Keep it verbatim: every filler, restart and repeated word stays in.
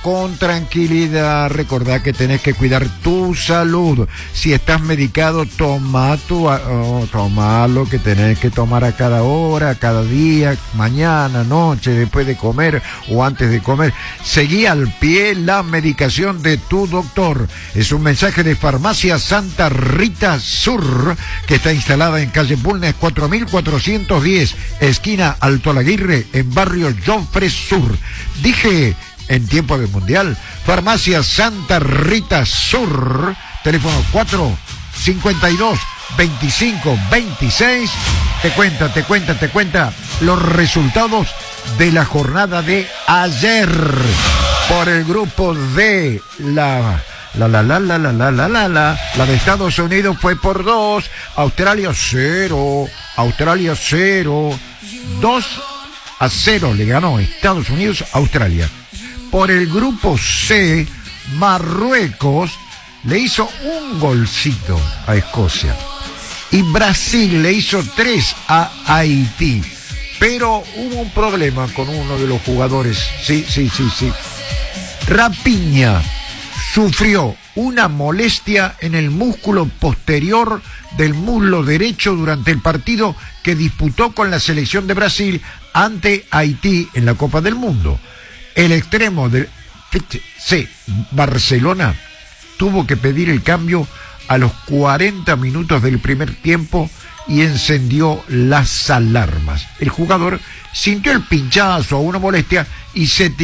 con tranquilidad. Recordá que tenés que cuidar tu salud. Si estás medicado, toma tu, oh, toma lo que tenés que tomar a cada hora, a cada día, mañana, noche, después de comer o antes de comer. Seguí al pie la medicación de tu doctor. Es un mensaje de Farmacia Santa Rita Sur, que está instalada en calle Bulnes cuatro mil cuatrocientos diez, esquina Alto Alaguirre, en barrio Joffre Sur. Dije en tiempo de mundial, Farmacia Santa Rita Sur, teléfono cuatro cincuenta y dos veinticinco veintiséis. Te cuenta, te cuenta, te cuenta los resultados de la jornada de ayer. Por el grupo de la... La, la, la, la, la, la, la, la, la, la de Estados Unidos fue por dos, Australia cero, Australia cero, dos a cero le ganó Estados Unidos a Australia. Por el grupo C, Marruecos le hizo un golcito a Escocia y Brasil le hizo tres a Haití, pero hubo un problema con uno de los jugadores, sí, sí, sí, sí. Rapiña sufrió una molestia en el músculo posterior del muslo derecho durante el partido que disputó con la selección de Brasil ante Haití en la Copa del Mundo. El extremo del F C Barcelona tuvo que pedir el cambio a los cuarenta minutos del primer tiempo y encendió las alarmas. El jugador sintió el pinchazo o una molestia y se